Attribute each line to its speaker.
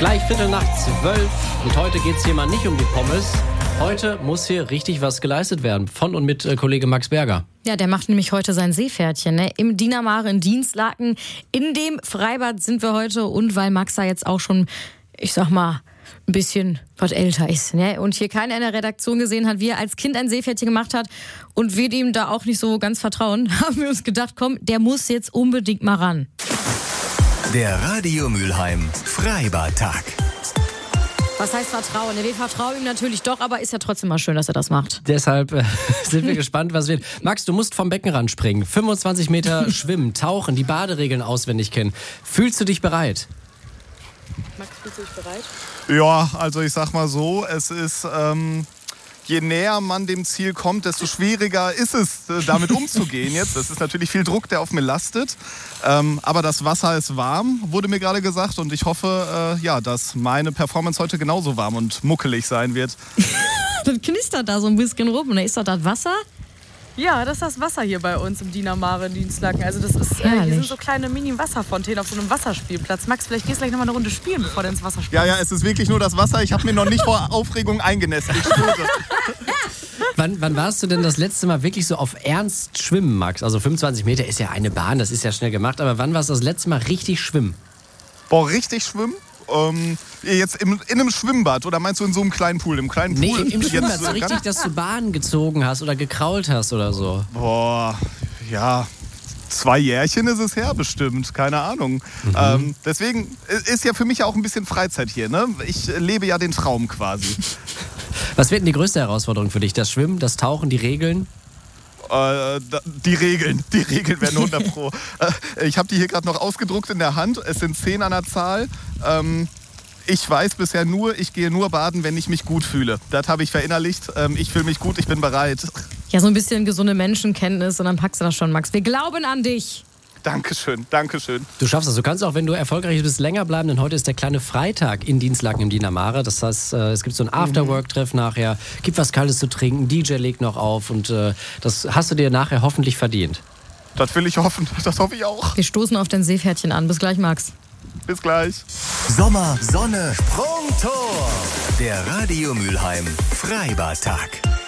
Speaker 1: Gleich 11:45 und heute geht es hier mal nicht um die Pommes. Heute muss hier richtig was geleistet werden von und mit Kollege Max Berger.
Speaker 2: Ja, der macht nämlich heute sein Seepferdchen, ne? Im Diener Mare in Dinslaken. In dem Freibad sind wir heute und weil Max da jetzt auch schon, ich sag mal, ein bisschen was älter ist, ne? Und hier keiner in der Redaktion gesehen hat, wie er als Kind ein Seepferdchen gemacht hat und wir dem da auch nicht so ganz vertrauen, haben wir uns gedacht, komm, der muss jetzt unbedingt mal ran.
Speaker 3: Der Radio Mülheim Freibadtag.
Speaker 2: Was heißt Vertrauen? Wir vertrauen ihm natürlich doch, aber ist ja trotzdem mal schön, dass er das macht.
Speaker 1: Deshalb sind wir gespannt, was wird. Max, du musst vom Beckenrand springen, 25 Meter schwimmen, tauchen, die Baderegeln auswendig kennen. Fühlst du dich bereit?
Speaker 2: Max, fühlst du dich bereit?
Speaker 4: Ja, also ich sag mal so, es ist, je näher man dem Ziel kommt, desto schwieriger ist es, damit umzugehen jetzt. Das ist natürlich viel Druck, der auf mir lastet. Aber das Wasser ist warm, wurde mir gerade gesagt. Und ich hoffe, dass meine Performance heute genauso warm und muckelig sein wird.
Speaker 2: Das knistert da so ein bisschen rum. Und ist doch das Wasser?
Speaker 5: Ja, das ist das Wasser hier bei uns im Diener Mare in Dinslaken. Also das ist, hier sind so kleine Mini-Wasserfontänen auf so einem Wasserspielplatz. Max, vielleicht gehst du gleich noch mal eine Runde spielen, bevor du ins Wasser springst.
Speaker 4: Ja, es ist wirklich nur das Wasser. Ich habe mir noch nicht vor Aufregung eingenässt. Ich schwöre.
Speaker 1: Wann warst du denn das letzte Mal wirklich so auf Ernst schwimmen, Max? Also 25 Meter ist ja eine Bahn, das ist ja schnell gemacht. Aber wann warst du das letzte Mal richtig schwimmen?
Speaker 4: Boah, richtig schwimmen? Jetzt in einem Schwimmbad oder meinst du in so einem kleinen Pool? Im kleinen Pool?
Speaker 1: Nee, im Schwimmbad. So richtig, dass du Bahnen gezogen hast oder gekrault hast oder so.
Speaker 4: Boah, ja, 2 Jährchen ist es her bestimmt, keine Ahnung. Deswegen ist ja für mich auch ein bisschen Freizeit hier, ne? Ich lebe ja den Traum quasi.
Speaker 1: Was wird denn die größte Herausforderung für dich? Das Schwimmen, das Tauchen, die Regeln?
Speaker 4: Die Regeln werden 100 Pro. Ich habe die hier gerade noch ausgedruckt in der Hand. Es sind 10 an der Zahl. Ich weiß bisher nur, ich gehe nur baden, wenn ich mich gut fühle. Das habe ich verinnerlicht. Ich fühle mich gut, ich bin bereit.
Speaker 2: Ja, so ein bisschen gesunde Menschenkenntnis und dann packst du das schon, Max. Wir glauben an dich.
Speaker 4: Dankeschön.
Speaker 1: Du schaffst das. Du kannst auch, wenn du erfolgreich bist, länger bleiben, denn heute ist der kleine Freitag in Dinslaken im Diener Mare. Das heißt, es gibt so ein Afterwork-Treff nachher, gibt was Kaltes zu trinken, DJ legt noch auf und das hast du dir nachher hoffentlich verdient.
Speaker 4: Das will ich hoffen, das hoffe ich auch.
Speaker 2: Wir stoßen auf dein Seepferdchen an. Bis gleich, Max.
Speaker 4: Bis gleich.
Speaker 3: Sommer, Sonne, Sprungtor. Der Radio Mülheim Freibadtag.